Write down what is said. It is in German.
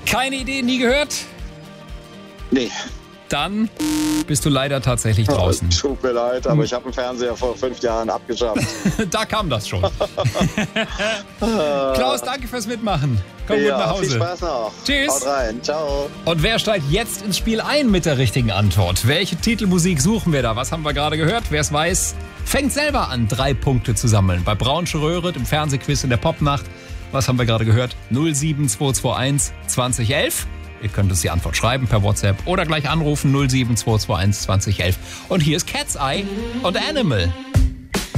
Keine Idee, nie gehört? Nee. Dann bist du leider tatsächlich draußen. Tut mir leid, aber ich habe den Fernseher vor 5 Jahren abgeschafft. Da kam das schon. Klaus, danke fürs Mitmachen. Komm gut nach Hause. Viel Spaß noch. Tschüss. Haut rein. Ciao. Und wer steigt jetzt ins Spiel ein mit der richtigen Antwort? Welche Titelmusik suchen wir da? Was haben wir gerade gehört? Wer es weiß, fängt selber an, 3 Punkte zu sammeln. Bei Braunsche Röhre, im Fernsehquiz in der Popnacht. Was haben wir gerade gehört? 07221 2011. Ihr könnt uns die Antwort schreiben per WhatsApp oder gleich anrufen 07221 2011. Und hier ist Cat's Eye und Animal.